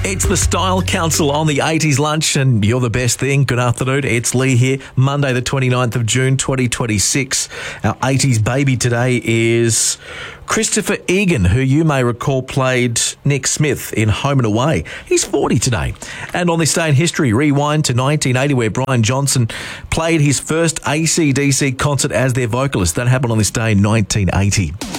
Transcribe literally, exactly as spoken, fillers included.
It's the Style Council on the eighties lunch, and you're the best thing. Good afternoon. It's Lee here. Monday, the twenty-ninth of June, twenty twenty-six. Our eighties baby today is Christopher Egan, who you may recall played Nick Smith in Home and Away. He's forty today. And on this day in history, rewind to nineteen eighty, where Brian Johnson played his first A C D C concert as their vocalist. That happened on this day in nineteen eighty.